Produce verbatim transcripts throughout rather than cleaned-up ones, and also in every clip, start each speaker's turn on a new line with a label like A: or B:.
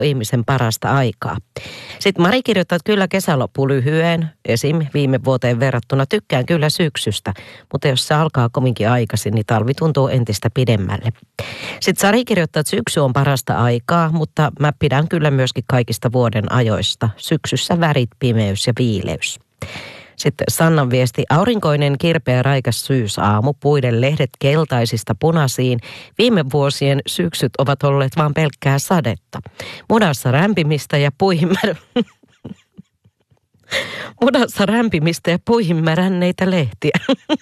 A: ihmisen parasta aikaa. Sitten Mari kirjoittaa, että kyllä kesä loppuu lyhyen, esim. Viime vuoteen verrattuna. Tykkään kyllä syksystä, mutta jos se alkaa kovinkin aikaisin, niin talvi tuntuu entistä pidemmälle. Sitten Sari kirjoittaa, että syksy on parasta aikaa, mutta mä pidän kyllä myöskin kaikista vuoden ajoista. Syksyssä värit, pimeys ja viileys. Sitten Sannan viesti, aurinkoinen, kirpeä, raikas syysaamu, puiden lehdet keltaisista punaisiin. Viime vuosien syksyt ovat olleet vain pelkkää sadetta. Mudassa rämpimistä ja puihin mär... Mudassa rämpimistä ja puihin märänneitä lehtiä.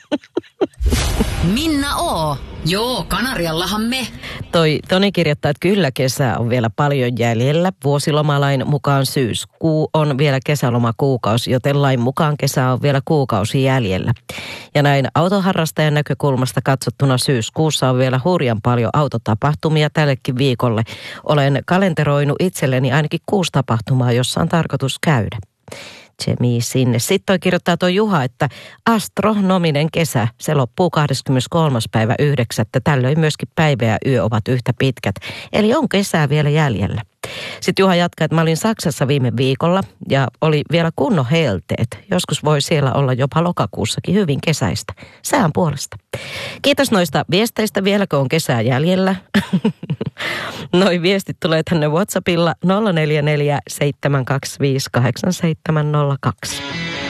B: Minna O. Joo, Kanariallahan me.
A: Toi Toni kirjoittaa, että kyllä kesä on vielä paljon jäljellä. Vuosilomalain mukaan syyskuu on vielä kesälomakuukausi, joten lain mukaan kesä on vielä kuukausi jäljellä. Ja näin autoharrastajan näkökulmasta katsottuna syyskuussa on vielä hurjan paljon autotapahtumia tällekin viikolle. Olen kalenteroinut itselleni ainakin kuusi tapahtumaa, jossa on tarkoitus käydä. Tsemi sinne. Sitten toi kirjoittaa toi Juha, että astronominen kesä, se loppuu kahdeskymmeneskolmas päivä yhdeksättä. Tällöin myöskin päivä ja yö ovat yhtä pitkät. Eli on kesää vielä jäljellä. Sitten Juha jatkaa, että mä olin Saksassa viime viikolla ja oli vielä kunnon helteet. Joskus voi siellä olla jopa lokakuussakin hyvin kesäistä. Sään puolesta. Kiitos noista viesteistä. Vieläkö on kesää jäljellä? Noi viestit tulee tänne WhatsAppilla nolla neljä neljä seitsemän kaksi viisi kahdeksan seitsemän nolla kaksi.